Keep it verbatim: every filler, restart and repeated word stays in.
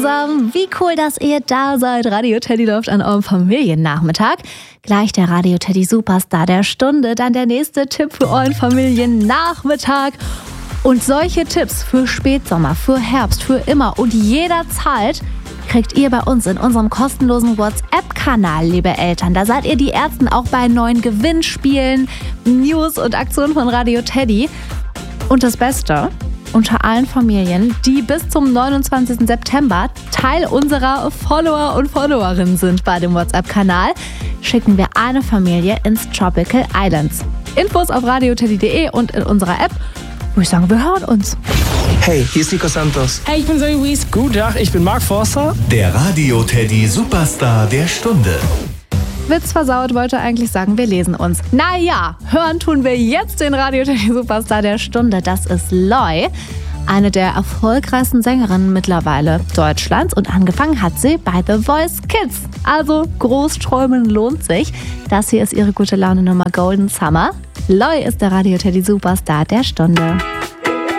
zusammen, wie cool, dass ihr da seid. Radio Teddy läuft an eurem Familiennachmittag. Gleich der Radio Teddy Superstar der Stunde, dann der nächste Tipp für euren Familiennachmittag. Und solche Tipps für Spätsommer, für Herbst, für immer und jederzeit kriegt ihr bei uns in unserem kostenlosen WhatsApp-Kanal, liebe Eltern. Da seid ihr die Ersten auch bei neuen Gewinnspielen, News und Aktionen von Radio Teddy. Und das Beste, unter allen Familien, die bis zum neunundzwanzigsten September Teil unserer Follower und Followerinnen sind bei dem WhatsApp-Kanal, schicken wir eine Familie ins Tropical Islands. Infos auf radioteddy punkt de und in unserer App. Wo ich sagen, wir hören uns. Hey, hier ist Nico Santos. Hey, ich bin Zoe Wies. Guten Tag, ich bin Mark Forster. Der Radio Teddy Superstar der Stunde. Witz versaut, wollte eigentlich sagen, wir lesen uns. Naja, hören tun wir jetzt den Radio Teddy Superstar der Stunde. Das ist Loi, eine der erfolgreichsten Sängerinnen mittlerweile Deutschlands. Und angefangen hat sie bei The Voice Kids. Also Großträumen lohnt sich. Das hier ist ihre gute Laune Nummer Golden Summer. Loi ist der Radio Teddy Superstar der Stunde.